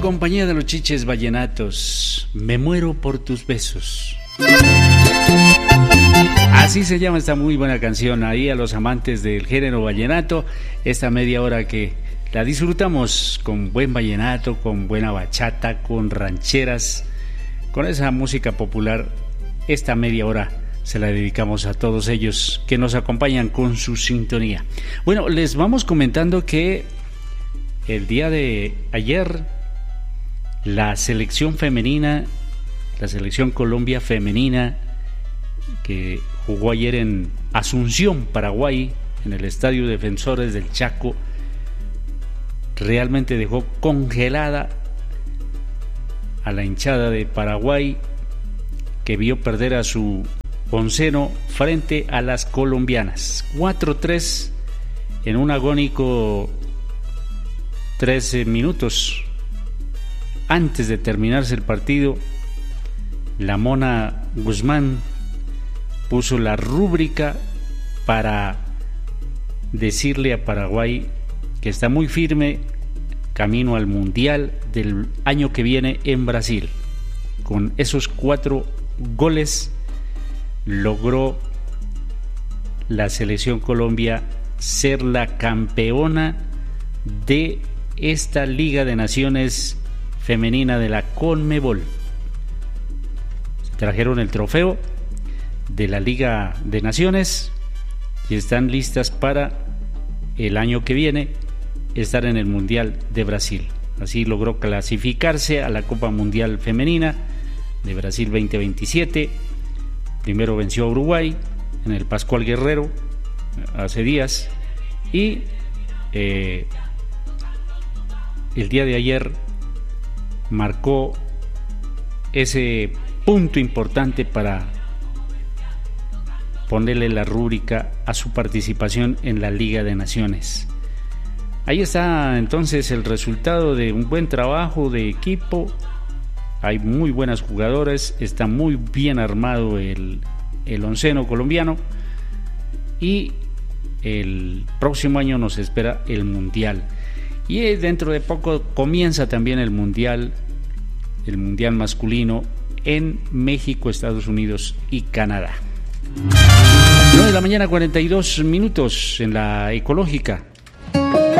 compañía de los Chiches Vallenatos, Me muero por tus besos. Así se llama esta muy buena canción. Ahí a los amantes del género vallenato, esta media hora que la disfrutamos con buen vallenato, con buena bachata, con rancheras, con esa música popular. Esta media hora se la dedicamos a todos ellos que nos acompañan con su sintonía. Bueno, les vamos comentando que el día de ayer la selección femenina, la selección Colombia femenina, que jugó ayer en Asunción, Paraguay, en el Estadio Defensores del Chaco, realmente dejó congelada a la hinchada de Paraguay, que vio perder a su onceno frente a las colombianas. 4-3 en un agónico 13 minutos antes de terminarse el partido. La Mona Guzmán puso la rúbrica para decirle a Paraguay que está muy firme camino al Mundial del año que viene en Brasil. Con esos 4 goles logró la selección Colombia ser la campeona de esta Liga de Naciones femenina de la CONMEBOL. Trajeron el trofeo de la Liga de Naciones y están listas para el año que viene estar en el Mundial de Brasil. Así logró clasificarse a la Copa Mundial Femenina de Brasil 2027. Primero venció a Uruguay en el Pascual Guerrero hace días y el día de ayer marcó ese punto importante para ponerle la rúbrica a su participación en la Liga de Naciones. Ahí está entonces el resultado de un buen trabajo de equipo. Hay muy buenas jugadoras, está muy bien armado el onceno colombiano y el próximo año nos espera el Mundial. Y dentro de poco comienza también el Mundial masculino en México, Estados Unidos y Canadá. 9 de la mañana, 42 minutos en la Ecológica.